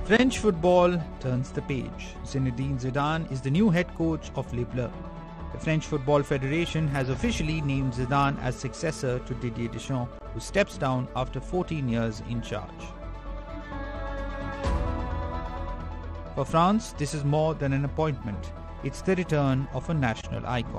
French football turns the page. Zinedine Zidane is the new head coach of Les Bleus. The French Football Federation has officially named Zidane as successor to Didier Deschamps, who steps down after 14 years in charge. For France, this is more than an appointment. It's the return of a national icon.